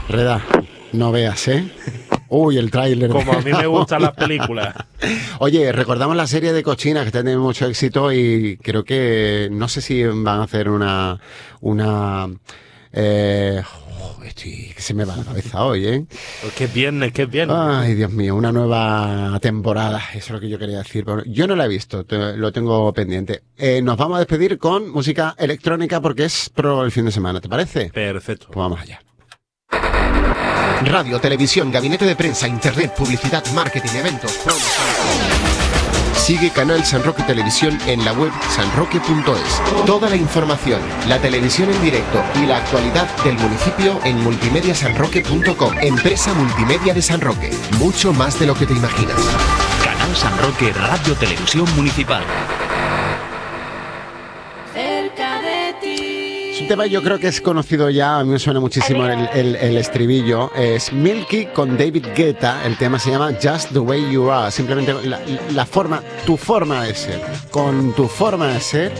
Reda, no veas, ¿eh? Uy, el tráiler. Como a mí me gustan las películas. Oye, recordamos la serie de cochinas que está teniendo mucho éxito y creo que, no sé si van a hacer que se me va la cabeza hoy, ¿eh? Pues que es viernes, que es viernes. Ay, Dios mío, una nueva temporada, eso es lo que yo quería decir. Pero yo no la he visto, lo tengo pendiente. Nos vamos a despedir con música electrónica porque es pro el fin de semana, ¿te parece? Perfecto. Pues vamos allá. Radio, televisión, gabinete de prensa, internet, publicidad, marketing, eventos, promoción. Sigue Canal San Roque Televisión en la web sanroque.es. Toda la información, la televisión en directo y la actualidad del municipio en multimediasanroque.com. Empresa Multimedia de San Roque. Mucho más de lo que te imaginas. Canal San Roque Radio Televisión Municipal. Cerca de ti. Es un tema yo creo que es conocido ya, a mí me suena muchísimo el estribillo. Es Milky con David Guetta, el tema se llama Just the Way You Are, simplemente la forma, tu forma de ser. Con tu forma de ser